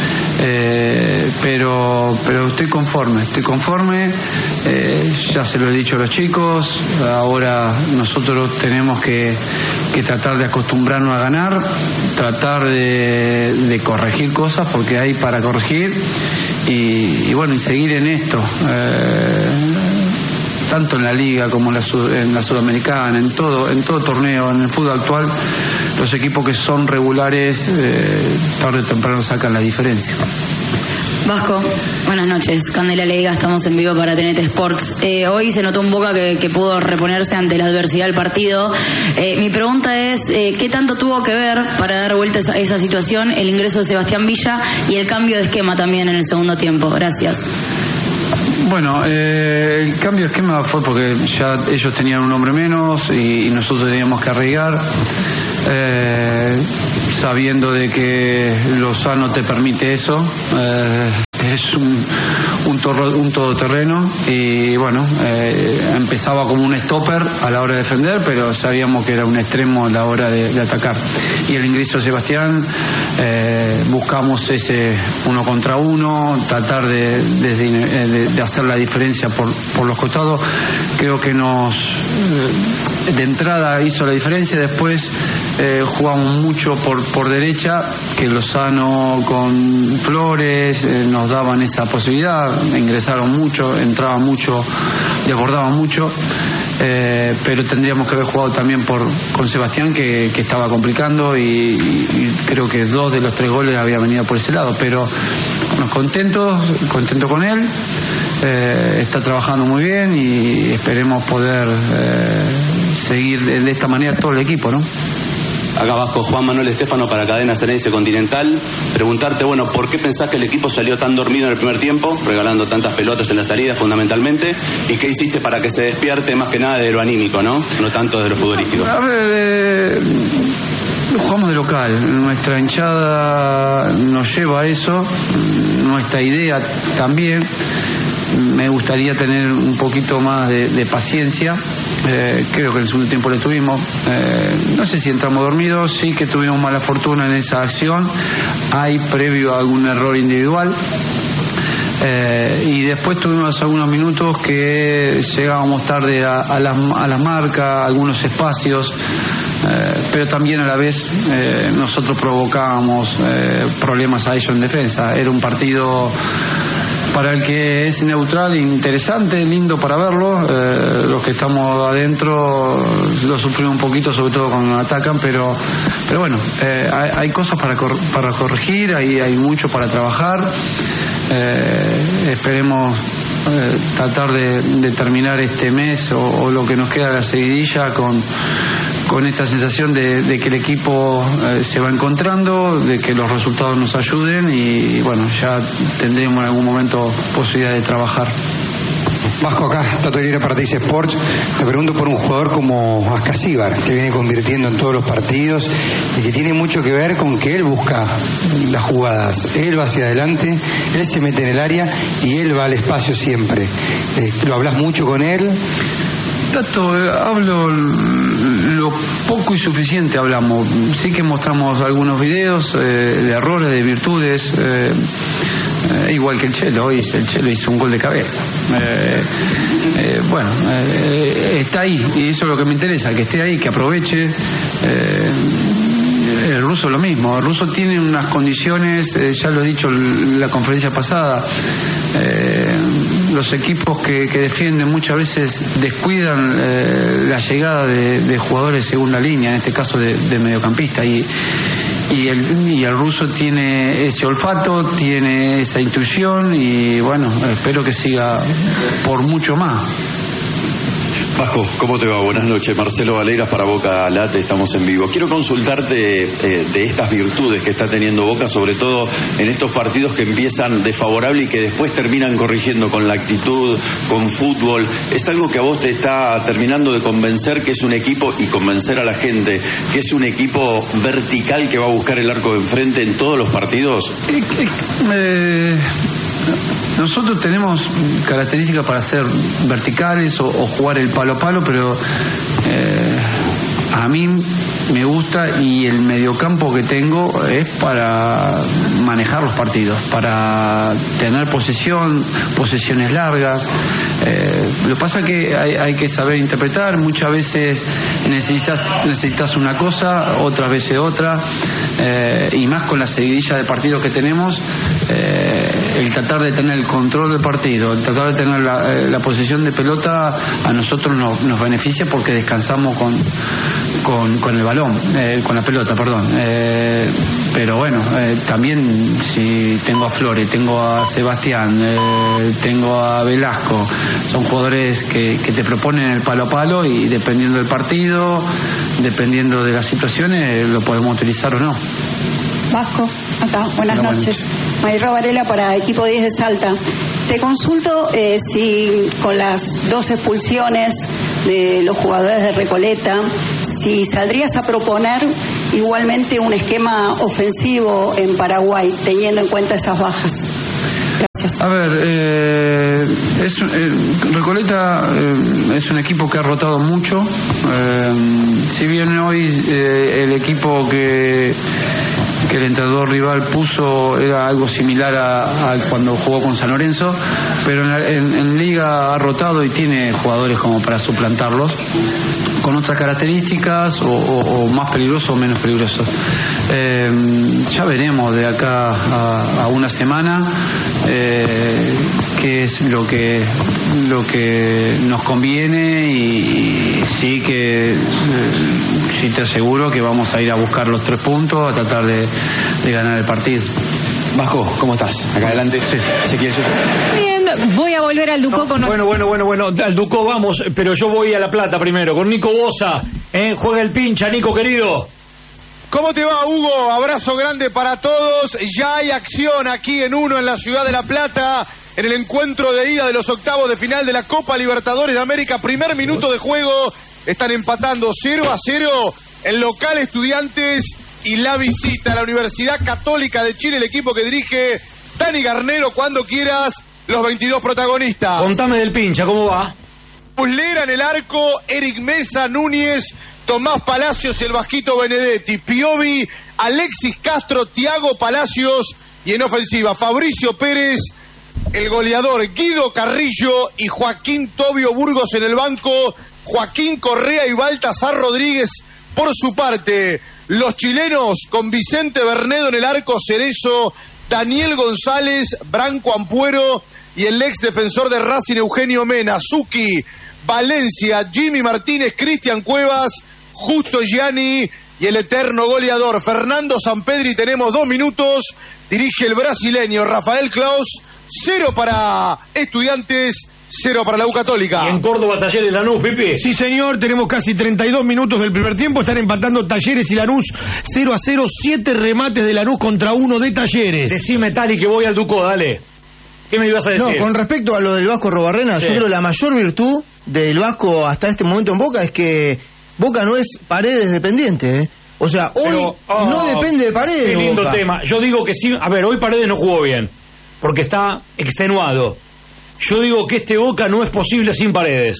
eh, pero pero estoy conforme, estoy conforme, eh, ya se lo he dicho a los chicos, ahora nosotros tenemos que, que tratar de acostumbrarnos a ganar, tratar de, de corregir cosas porque hay para corregir y, y bueno, y seguir en esto. Eh, tanto en la Liga como en la, Sud, en la Sudamericana, en todo, en todo torneo, en el fútbol actual, los equipos que son regulares eh, tarde o temprano sacan la diferencia. Vasco, buenas noches. Candela Leiga, estamos en vivo para T N T Sports. Eh, hoy se notó un Boca que, que pudo reponerse ante la adversidad del partido. Eh, mi pregunta es, eh, ¿qué tanto tuvo que ver para dar vuelta a esa, esa situación el ingreso de Sebastián Villa y el cambio de esquema también en el segundo tiempo? Gracias. Bueno, eh, el cambio de esquema fue porque ya ellos tenían un hombre menos y, y nosotros teníamos que arriesgar, eh, sabiendo de que Lozano te permite eso. Eh, es un, un torro, un todoterreno y bueno, eh, empezaba como un stopper a la hora de defender, pero sabíamos que era un extremo a la hora de, de atacar. Y el ingreso de Sebastián, eh, buscamos ese uno contra uno, tratar de, de, de, de hacer la diferencia por, por los costados. Creo que nos de entrada hizo la diferencia. Después eh, jugamos mucho por, por derecha, que Lozano con Flores eh, nos daban esa posibilidad, ingresaron mucho, entraban mucho, desbordaban mucho. Eh, pero tendríamos que haber jugado también por con Sebastián, que, que estaba complicando, y, y creo que dos de los tres goles habían venido por ese lado, pero bueno, contentos, contento con él, eh, está trabajando muy bien y esperemos poder eh, seguir de, de esta manera todo el equipo, ¿no? Acá abajo, Juan Manuel Estefano para Cadena Ceneice Continental. Preguntarte, bueno, ¿por qué pensás que el equipo salió tan dormido en el primer tiempo, regalando tantas pelotas en la salida fundamentalmente? ¿Y qué hiciste para que se despierte más que nada de lo anímico, no? No tanto de lo futbolístico. A ver, eh, jugamos de local. Nuestra hinchada nos lleva a eso. Nuestra idea también. Me gustaría tener un poquito más de, de paciencia. Eh, creo que en el segundo tiempo le tuvimos. Eh, no sé si entramos dormidos, sí que tuvimos mala fortuna en esa acción. Hay previo a algún error individual. Eh, y después tuvimos algunos minutos que llegábamos tarde a, a, las, a las marcas, algunos espacios. Eh, pero también a la vez eh, nosotros provocábamos eh, problemas a ellos en defensa. Era un partido para el que es neutral, interesante, lindo para verlo. Eh, los que estamos adentro lo sufrimos un poquito, sobre todo cuando atacan, pero pero bueno, eh, hay, hay cosas para cor para corregir, hay, hay mucho para trabajar. Eh, esperemos eh, tratar de, de terminar este mes o, o lo que nos queda de la seguidilla con con esta sensación de, de que el equipo eh, se va encontrando, de que los resultados nos ayuden y bueno, ya tendremos en algún momento posibilidad de trabajar. Vasco, acá, Tato Aguirre para Teis Sports. Me pregunto por un jugador como Ascasíbar, que viene convirtiendo en todos los partidos y que tiene mucho que ver con que él busca las jugadas. Él va hacia adelante, él se mete en el área y él va al espacio siempre. Eh, ¿Lo hablas mucho con él? Tato, eh, hablo lo poco y suficiente hablamos. Sí que mostramos algunos videos eh, de errores, de virtudes. Eh, eh, igual que el Chelo, hoy el Chelo hizo un gol de cabeza. Eh, eh, bueno, eh, está ahí y eso es lo que me interesa, que esté ahí, que aproveche. Eh, el ruso lo mismo, el ruso tiene unas condiciones, eh, ya lo he dicho en la conferencia pasada, eh, los equipos que, que defienden muchas veces descuidan eh, la llegada de, de jugadores de segunda línea, en este caso de, de mediocampista, y, y, el, y el ruso tiene ese olfato, tiene esa intuición y bueno, espero que siga por mucho más. Vasco, ¿cómo te va? Buenas noches. Marcelo Valera para Boca Late, estamos en vivo. Quiero consultarte eh, de estas virtudes que está teniendo Boca, sobre todo en estos partidos que empiezan desfavorable y que después terminan corrigiendo con la actitud, con fútbol. ¿Es algo que a vos te está terminando de convencer que es un equipo, y convencer a la gente, que es un equipo vertical que va a buscar el arco de enfrente en todos los partidos? Eh, eh, nosotros tenemos características para ser verticales o, o jugar el palo a palo, pero eh, a mí me gusta, y el mediocampo que tengo es para manejar los partidos, para tener posesión, posesiones largas. Eh, lo que pasa es que hay, hay que saber interpretar. Muchas veces necesitas necesitas una cosa, otras veces otra, eh, y más con la seguidilla de partidos que tenemos. Eh, el tratar de tener el control del partido, el tratar de tener la, eh, la posesión de pelota, a nosotros no, nos beneficia porque descansamos con con, con el balón, eh, con la pelota, perdón. Eh, pero bueno, eh, también si tengo a Flores, tengo a Sebastián, eh, tengo a Velasco, son jugadores que, que te proponen el palo a palo, y dependiendo del partido, dependiendo de las situaciones, lo podemos utilizar o no. Vasco, acá, buenas Hola, noches. Mayra Varela para Equipo diez de Salta. Te consulto eh, si con las dos expulsiones de los jugadores de Recoleta, si saldrías a proponer igualmente un esquema ofensivo en Paraguay, teniendo en cuenta esas bajas. Gracias. A ver, eh, Eh, es, eh, Recoleta eh, es un equipo que ha rotado mucho. Eh, si bien hoy eh, el equipo que, que el entrenador rival puso era algo similar a, a cuando jugó con San Lorenzo, pero en, la, en, en Liga ha rotado y tiene jugadores como para suplantarlos, con otras características o, o, o más peligrosos o menos peligrosos. Eh, ya veremos de acá a, a una semana eh, qué es lo que lo que nos conviene y, y sí que eh, sí te aseguro que vamos a ir a buscar los tres puntos, a tratar de, de ganar el partido. Vasco, ¿cómo estás? Acá adelante. Sí. Ezequiel, Bien, voy a volver al Ducó con... Bueno, bueno, bueno, bueno, al Ducó vamos, pero yo voy a La Plata primero, con Nico Bosa, ¿eh? Juega el pincha, Nico querido. ¿Cómo te va, Hugo? Abrazo grande para todos. Ya hay acción aquí en Uno, en la ciudad de La Plata, en el encuentro de ida de los octavos de final de la Copa Libertadores de América. Primer minuto de juego, están empatando cero a cero el local Estudiantes y la visita a la Universidad Católica de Chile, el equipo que dirige Dani Garnero. Cuando quieras, los veintidós protagonistas. Contame del pincha, ¿cómo va? Muslera en el arco, Eric Mesa, Núñez, Tomás Palacios y el Vasquito Benedetti, Piovi, Alexis Castro, Tiago Palacios y en ofensiva Fabricio Pérez, el goleador Guido Carrillo y Joaquín Tobio Burgos en el banco, Joaquín Correa y Baltasar Rodríguez por su parte. Los chilenos con Vicente Bernedo en el arco, Cerezo, Daniel González, Branco Ampuero y el ex defensor de Racing Eugenio Mena, Zucchi, Valencia, Jimmy Martínez, Cristian Cuevas, Justo Gianni y el eterno goleador Fernando Sampedri. Tenemos dos minutos, dirige el brasileño Rafael Claus. Cero para Estudiantes, cero para la U Católica. ¿Y en Córdoba, Talleres, Lanús, Pipi? Sí, señor, tenemos casi treinta y dos minutos del primer tiempo, están empatando Talleres y Lanús cero a cero, siete remates de Lanús contra uno de Talleres. Decime, Tali, que voy al Ducó, dale. ¿Qué me ibas a decir? No, con respecto a lo del Vasco Robarrena, sí. Yo creo que la mayor virtud del Vasco hasta este momento en Boca es que Boca no es Paredes dependiente, ¿eh? O sea, hoy Pero, oh, no depende de Paredes. Qué lindo Boca. tema. Yo digo que sí, a ver, hoy Paredes no jugó bien, porque está extenuado. Yo digo que este Boca no es posible sin Paredes.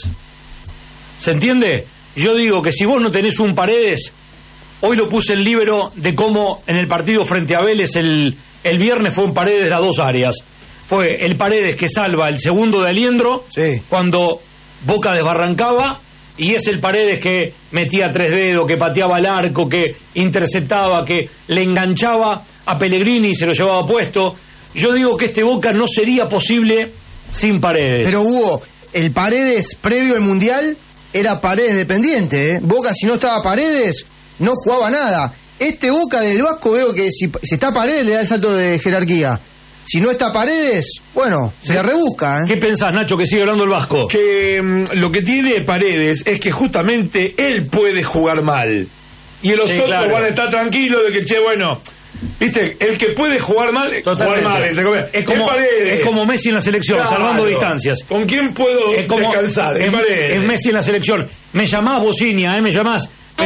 ¿Se entiende? Yo digo que si vos no tenés un Paredes, hoy lo puse en líbero de cómo en el partido frente a Vélez el, el viernes fue un Paredes de las dos áreas. Fue el Paredes que salva el segundo de Aliendro, sí, cuando Boca desbarrancaba, y es el Paredes que metía tres dedos, que pateaba el arco, que interceptaba, que le enganchaba a Pellegrini y se lo llevaba puesto. Yo digo que este Boca no sería posible sin Paredes. Pero Hugo, el Paredes previo al Mundial era Paredes dependiente, ¿eh? Boca, si no estaba Paredes, no jugaba nada. Este Boca del Vasco veo que si, si está Paredes le da el salto de jerarquía. Si no está Paredes, bueno, se le rebusca, ¿eh? ¿Qué pensás, Nacho, que sigue hablando el Vasco? Que um, lo que tiene Paredes es que justamente él puede jugar mal. Y los sí, otros claro. van a estar tranquilos de que, che, bueno, viste, el que puede jugar mal, jugar mal, entre comillas. Es como, es como Messi en la selección, claro, salvando distancias. ¿Con quién puedo es como, descansar? Es, es Messi en la selección. Me llamás Bocinia, ¿eh? Me llamás. Pero...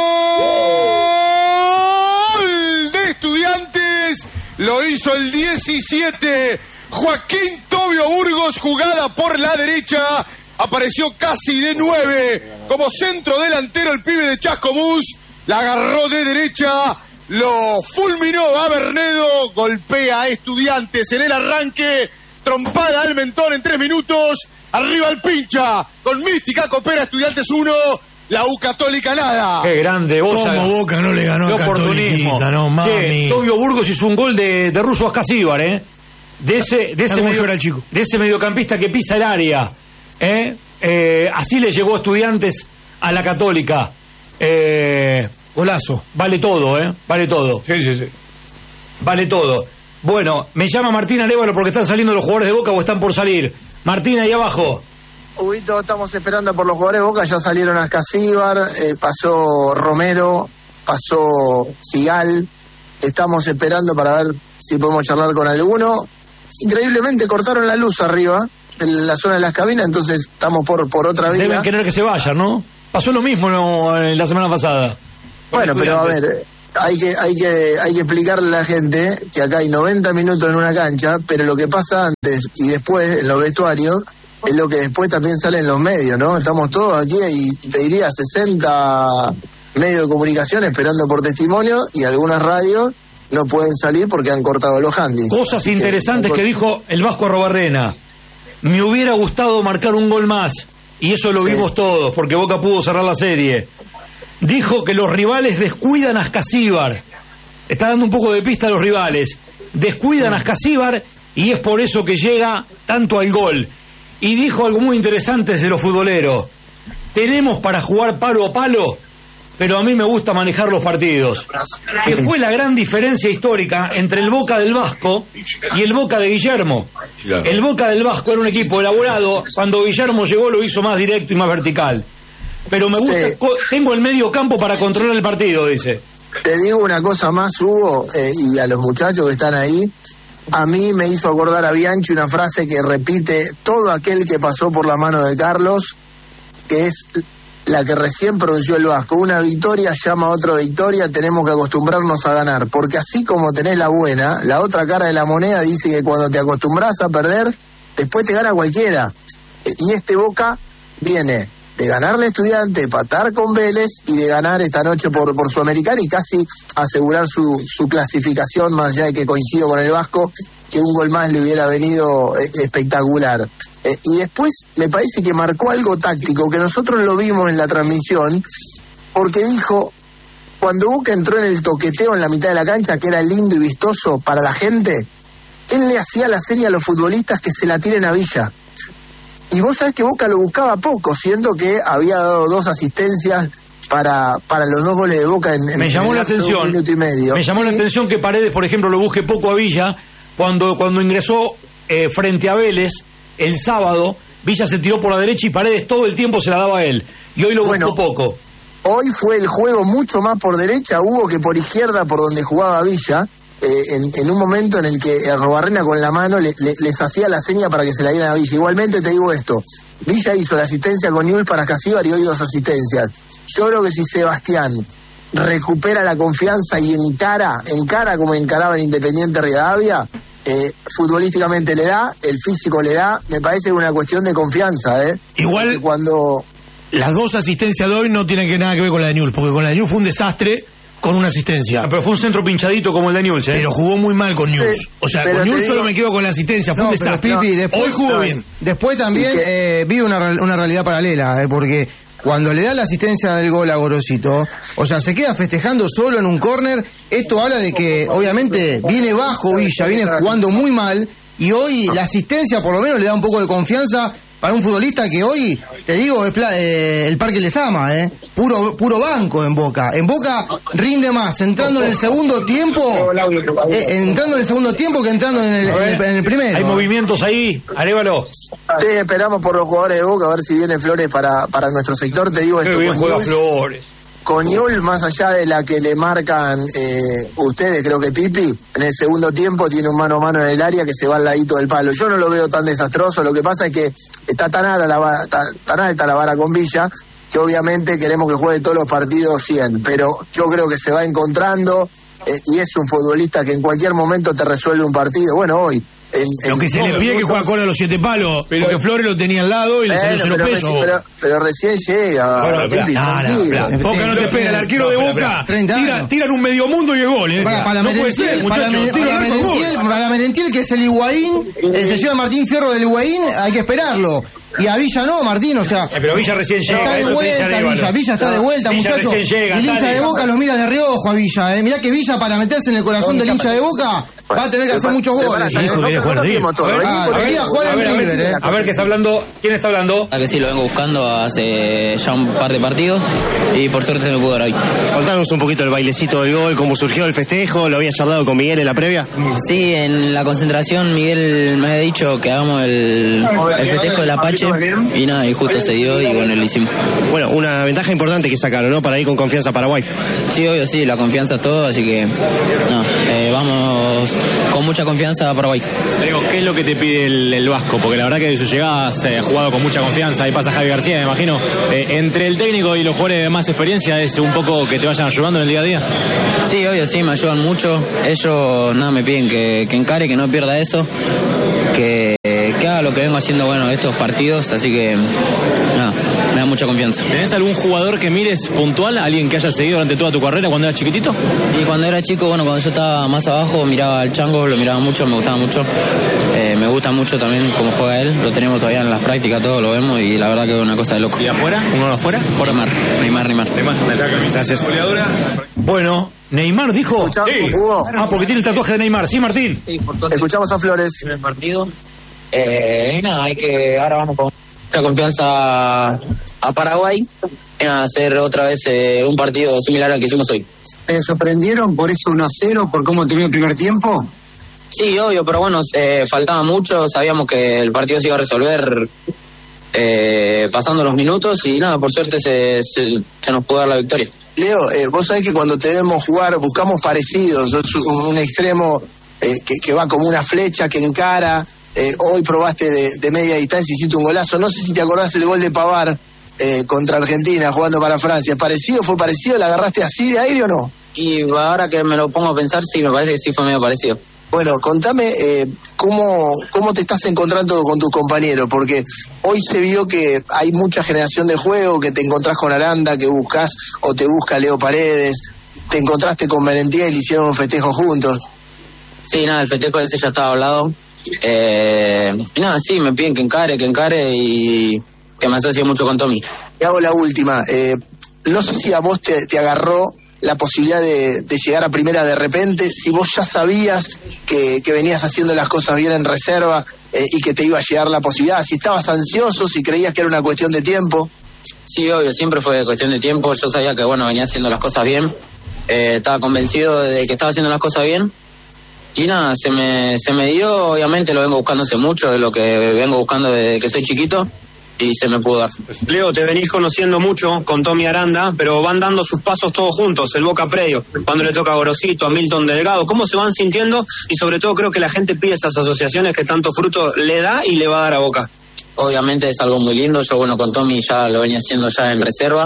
¡Gol de Estudiantes! Lo hizo el diecisiete, Joaquín Tobio Burgos, jugada por la derecha, apareció casi de nueve, como centro delantero el pibe de Chascomús, la agarró de derecha, lo fulminó a Bernedo, golpea a Estudiantes en el arranque, trompada al mentón en tres minutos, arriba el pincha, con mística coopera Estudiantes uno, la U Católica nada. Qué grande, Bosa. Como Boca no le ganó a Católica, no mami. Che, Tobio Burgos hizo un gol de, de Russo Ascasíbar, ¿eh? De ese, de, ese medio, chico? de ese mediocampista que pisa el área. ¿eh? Eh, así le llegó Estudiantes a la Católica. Eh, Golazo. Vale todo, ¿eh? Vale todo. Sí, sí, sí. Vale todo. Bueno, me llama Martín Arévalo porque están saliendo los jugadores de Boca o están por salir. Martín, ahí abajo. Huguito, estamos esperando por los jugadores de Boca, ya salieron Ascasíbar, eh, pasó Romero, pasó Sigal, estamos esperando para ver si podemos charlar con alguno. Increíblemente cortaron la luz arriba, en la zona de las cabinas, entonces estamos por, por otra vía. Deben querer que se vayan, ¿no? Pasó lo mismo, ¿no?, la semana pasada. Bueno, pero a ver, hay que, hay que, hay que explicarle a la gente que acá hay noventa minutos en una cancha, pero lo que pasa antes y después en los vestuarios es lo que después también sale en los medios, ¿no? Estamos todos aquí y te diría sesenta medios de comunicación esperando por testimonio y algunas radios no pueden salir porque han cortado los handys. Cosas Así interesantes que, que dijo el Vasco Arrobarrena. Me hubiera gustado marcar un gol más, y eso lo sí. vimos todos, porque Boca pudo cerrar la serie. Dijo que los rivales descuidan a Ascasíbar. Está dando un poco de pista a los rivales. Descuidan a Ascasíbar y es por eso que llega tanto al gol. Y dijo algo muy interesante de los futboleros. Tenemos para jugar palo a palo, pero a mí me gusta manejar los partidos. Que fue la gran diferencia histórica entre el Boca del Vasco y el Boca de Guillermo. Claro. El Boca del Vasco era un equipo elaborado. Cuando Guillermo llegó lo hizo más directo y más vertical. Pero me gusta, sí. tengo el medio campo para controlar el partido, dice. Te digo una cosa más, Hugo, eh, y a los muchachos que están ahí. A mí me hizo acordar a Bianchi una frase que repite todo aquel que pasó por la mano de Carlos, que es la que recién pronunció el Vasco. Una victoria llama a otra victoria, tenemos que acostumbrarnos a ganar, porque así como tenés la buena, la otra cara de la moneda dice que cuando te acostumbras a perder, después te gana cualquiera. Y este Boca viene de ganarle a Estudiante, empatar con Vélez y de ganar esta noche por, por Sudamericana y casi asegurar su, su clasificación, más allá de que coincido con el Vasco, que un gol más le hubiera venido eh, espectacular. Eh, y después me parece que marcó algo táctico, que nosotros lo vimos en la transmisión, porque dijo, cuando Boca entró en el toqueteo en la mitad de la cancha, que era lindo y vistoso para la gente, él le hacía la serie a los futbolistas que se la tiren a Villa. Y vos sabés que Boca lo buscaba poco, siendo que había dado dos asistencias para, para los dos goles de Boca en, en me llamó en la atención un minuto y medio. Me llamó sí. la atención que Paredes, por ejemplo, lo busque poco a Villa. Cuando, cuando ingresó eh, frente a Vélez el sábado, Villa se tiró por la derecha y Paredes todo el tiempo se la daba a él. Y hoy lo buscó bueno, poco. Hoy fue el juego mucho más por derecha, Hugo, que por izquierda, por donde jugaba Villa. Eh, en, en un momento en el que Arrobarrena con la mano le, le, les hacía la seña para que se la dieran a Villa. Igualmente te digo esto, Villa hizo la asistencia con Newell's para Ascasíbar y hoy dos asistencias. Yo creo que si Sebastián recupera la confianza y encara, encara como encaraba en Independiente Rivadavia, eh, futbolísticamente le da, el físico le da, me parece una cuestión de confianza. ¿eh? Igual porque cuando las dos asistencias de hoy no tienen que nada que ver con la de Newell's, porque con la de Newell's fue un desastre con una asistencia. Ah, pero fue un centro pinchadito como el de Newell's, ¿eh? Pero jugó muy mal con Newell's. Sí, o sea, con Newell's solo me quedo con la asistencia. Fue no, un desastre. Pipi, después, hoy jugó no, bien. Después también eh, vi una, una realidad paralela, eh, porque cuando le da la asistencia del gol a Gorosito, o sea, se queda festejando solo en un córner. Esto habla de que, obviamente, viene bajo Villa, viene jugando muy mal, y hoy la asistencia por lo menos le da un poco de confianza para un futbolista que hoy, te digo, es pla- eh, el Parque les ama, eh. Puro, puro banco en Boca. En Boca rinde más entrando en el segundo tiempo, eh, entrando en el segundo tiempo que entrando en el, en el, en el primero. Hay movimientos ahí, Arévalo. Sí, esperamos por los jugadores de Boca a ver si viene Flores para, para nuestro sector. Te digo esto. Qué bien juega Flores. Con Newell's, más allá de la que le marcan eh, ustedes, creo que Pipi, en el segundo tiempo tiene un mano a mano en el área que se va al ladito del palo. Yo no lo veo tan desastroso, lo que pasa es que está tan alta la vara, tan, tan alta la vara con Villa, que obviamente queremos que juegue todos los partidos cien, pero yo creo que se va encontrando eh, y es un futbolista que en cualquier momento te resuelve un partido. Bueno, hoy... El, el, lo que se le pide que juega con a los siete palos, pero, porque Flores lo tenía al lado y le salió cero pesos. Pero, pero recién llega. Bueno, Pipi, no, no, no, Boca no te espera, el arquero de Boca tira, tiran un medio mundo y el gol. ¿eh? Para, para no puede ser, muchachos. Para, Merentiel, para Merentiel, que es el Higuaín, eh, se lleva Martín Fierro del Higuaín, hay que esperarlo. Y a Villa no, Martín, o sea... Eh, pero Villa recién llega. Está de vuelta, Villa, Villa está de vuelta, muchachos. Y el hincha de Boca los mira de reojo a Villa, eh. Mirá que Villa, para meterse en el corazón del hincha de Boca, va a tener que hacer muchos goles. A ver, ¿qué está hablando? ¿Quién está hablando? Que sí, lo vengo buscando hace ya un par de partidos y por suerte se me pudo dar hoy. Contanos un poquito el bailecito del gol, cómo surgió el festejo, ¿lo habías charlado con Miguel en la previa? Sí, en la concentración Miguel me había dicho que hagamos el, el festejo del Apache noche y nada, y justo se dio y bueno, lo hicimos. Bueno, una ventaja importante que sacaron, ¿no? Para ir con confianza a Paraguay. Sí, obvio, sí, la confianza es todo, así que no, eh, vamos con mucha confianza a Paraguay. Digo, ¿qué es lo que te pide el, el Vasco? Porque la verdad que de su llegada se ha jugado con mucha confianza, ahí pasa Javi García, me imagino. Eh, entre el técnico y los jugadores de más experiencia, ¿es un poco que te vayan ayudando en el día a día? Sí, obvio, sí, me ayudan mucho. Ellos nada me piden que, que encare, que no pierda eso, que, que haga lo que vengo haciendo, bueno, estos partidos, así que nada, me da mucha confianza. ¿Tenés algún jugador que mires puntual, alguien que hayas seguido durante toda tu carrera cuando eras chiquitito? Y cuando era chico, bueno, cuando yo estaba más abajo, miraba al Chango, lo miraba mucho, me gustaba mucho. Eh, me gusta mucho también cómo juega él, lo tenemos todavía en las prácticas, todo lo vemos y la verdad que es una cosa de loco. ¿Y afuera? ¿Uno de afuera? Neymar, Neymar, Neymar. Neymar, gracias. Bueno, Neymar dijo... Escuchamos, Sí. Hugo. Ah, porque tiene el tatuaje de Neymar. Sí, Martín. Sí, por suerte. Escuchamos a Flores. En el partido. Eh, y nada, hay que... Ahora vamos con mucha confianza a Paraguay en hacer otra vez eh, un partido similar al que hicimos hoy. ¿Te sorprendieron por ese uno a cero, por cómo terminó el primer tiempo? Sí, obvio, pero bueno, eh, faltaba mucho, sabíamos que el partido se iba a resolver eh, pasando los minutos y nada, por suerte se, se, se nos pudo dar la victoria. Leo, eh, vos sabés que cuando te vemos jugar buscamos parecidos, sos un, un extremo eh, que, que va como una flecha, que encara, eh, hoy probaste de, de media distancia y hiciste un golazo, no sé si te acordás el gol de Pavard eh, contra Argentina jugando para Francia, ¿parecido, fue parecido? ¿La agarraste así de aire o no? Y ahora que me lo pongo a pensar, sí, me parece que sí fue medio parecido. Bueno, contame eh, cómo, cómo te estás encontrando con tus compañeros, porque hoy se vio que hay mucha generación de juego, que te encontrás con Aranda, que buscas o te busca Leo Paredes, te encontraste con Merentiel y le hicieron un festejo juntos. Sí, nada, el festejo ese ya estaba hablado. Eh, y nada, sí, me piden que encare, que encare y que me asocie mucho con Tommy. Y hago la última, eh, no sé si a vos te, te agarró la posibilidad de, de llegar a primera de repente, si vos ya sabías que, que venías haciendo las cosas bien en reserva eh, y que te iba a llegar la posibilidad, si estabas ansioso, si creías que era una cuestión de tiempo. Sí, obvio, siempre fue cuestión de tiempo, yo sabía que bueno, venía haciendo las cosas bien, eh, estaba convencido de que estaba haciendo las cosas bien y nada, se me, se me dio, obviamente lo vengo buscando hace mucho, de lo que vengo buscando desde que soy chiquito. Y se me pudo dar. Leo, te venís conociendo mucho con Tommy Aranda, pero van dando sus pasos todos juntos, el Boca Predio, cuando le toca a Gorosito, a Milton Delgado, ¿cómo se van sintiendo? Y sobre todo creo que la gente pide esas asociaciones que tanto fruto le da y le va a dar a Boca. Obviamente es algo muy lindo, yo bueno con Tommy ya lo venía haciendo ya en reserva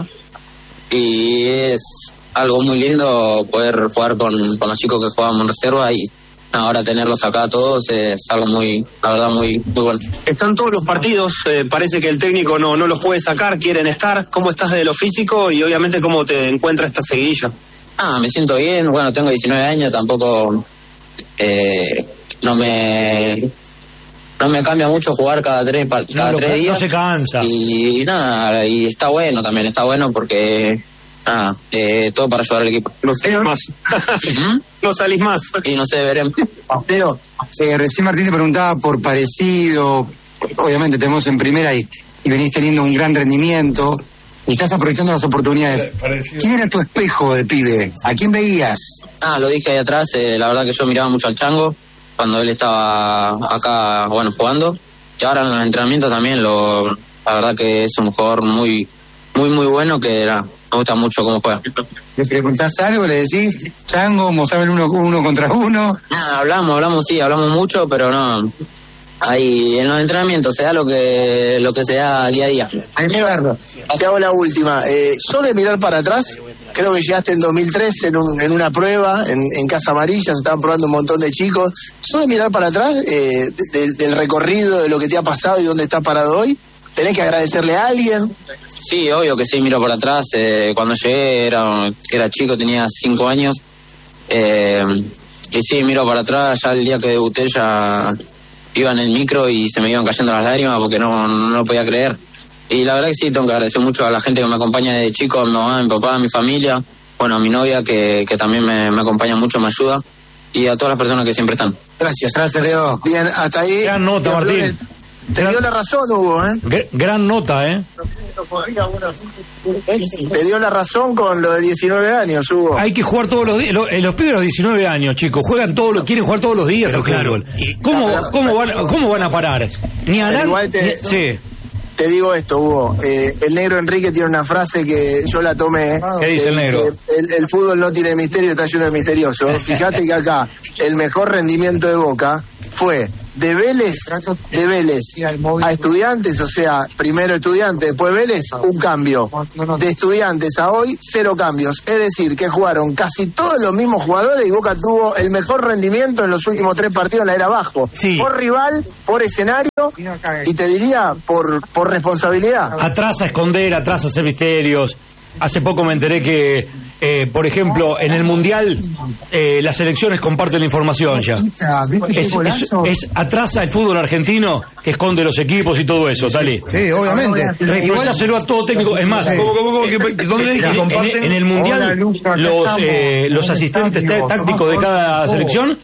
y es algo muy lindo poder jugar con, con los chicos que jugábamos en reserva y ahora tenerlos acá todos es algo muy, la verdad, muy, muy bueno. Están todos los partidos, eh, parece que el técnico no, no los puede sacar, quieren estar. ¿Cómo estás de lo físico y obviamente cómo te encuentra esta seguidilla? Ah, me siento bien, bueno, tengo diecinueve años, tampoco eh, no me no me cambia mucho jugar cada tres cada no, tres no, días. No se cansa. Y, y nada, y está bueno también, está bueno porque Ah, eh, todo para ayudar al equipo. No salís más. No salís más. Y no sé, veremos. Pero, eh, recién Martín te preguntaba por parecido. Obviamente tenemos en primera y, y venís teniendo un gran rendimiento y estás aprovechando las oportunidades. Parecido. ¿Quién era tu espejo de pibe? ¿A quién veías? Ah, lo dije ahí atrás. Eh, la verdad que yo miraba mucho al Chango cuando él estaba acá, bueno, jugando. Y ahora en los entrenamientos también, lo, la verdad que es un jugador muy, muy, muy bueno que era. Me gusta mucho cómo juega. ¿Le preguntás algo? ¿Le decís, Chango, mostrame el uno, uno contra uno? Nada, hablamos, hablamos, sí, hablamos mucho, pero no. Ahí en los entrenamientos se da lo que lo que se da día a día. Hay que verlo. Te hago la última. Eh, yo de mirar para atrás, creo que llegaste en dos mil tres en, un, en una prueba en, en Casa Amarilla, se estaban probando un montón de chicos. Yo de mirar para atrás, eh, de, de, del recorrido, de lo que te ha pasado y dónde estás parado hoy, ¿tenés que agradecerle a alguien? Sí, obvio que sí, miro para atrás. Eh, cuando llegué era, era chico, tenía cinco años. Eh, y sí, miro para atrás, ya el día que debuté ya iba en el micro y se me iban cayendo las lágrimas porque no, no lo podía creer. Y la verdad que sí, tengo que agradecer mucho a la gente que me acompaña desde chico, a mi mamá, a mi papá, a mi familia, bueno, a mi novia que, que también me, me acompaña mucho, me ayuda, y a todas las personas que siempre están. Gracias, gracias, Leo. Bien, hasta ahí. Gran nota, Martín. Te dio la razón, Hugo, ¿eh? G- gran nota, ¿eh? Te dio la razón con lo de diecinueve años, Hugo. Hay que jugar todos los días. Los, los pibes de los diecinueve años, chicos, juegan todos los, quieren jugar todos los días al fútbol. ¿Cómo, cómo, van, ¿Cómo van a parar? Ni a Igual nadie. te- Ni, sí. te digo esto, Hugo. Eh, el negro Enrique tiene una frase que yo la tomé. ¿Qué dice el negro? El, el fútbol no tiene misterio, está lleno de misterioso. Fíjate que acá el mejor rendimiento de Boca fue de Vélez, de Vélez a Estudiantes, o sea, primero Estudiantes, después Vélez, un cambio. De Estudiantes a hoy, cero cambios. Es decir, que jugaron casi todos los mismos jugadores y Boca tuvo el mejor rendimiento en los últimos tres partidos en la era abajo. Sí. Por rival, por escenario y te diría por, por responsabilidad. Atrás a esconder, atrás a hacer misterios. Hace poco me enteré que, eh, por ejemplo, en el Mundial eh, las selecciones comparten la información ya. Es, es, es atrasa el fútbol argentino que esconde los equipos y todo eso, Tali. Sí, obviamente. Reprocháselo a todo técnico. Es más, ¿Cómo, cómo, cómo, que- ¿dónde dice que comparten? en, en el Mundial los, eh, los asistentes tá- tácticos de cada selección